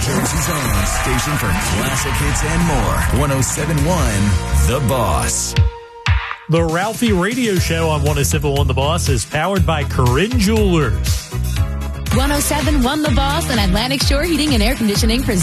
Jonesy's own station for classic hits and more. 107.1 The Boss. The Ralphie Radio Show on 107.1 The Boss is powered by Corinne Jewelers. 107.1 The Boss and Atlantic Shore Heating and Air Conditioning presents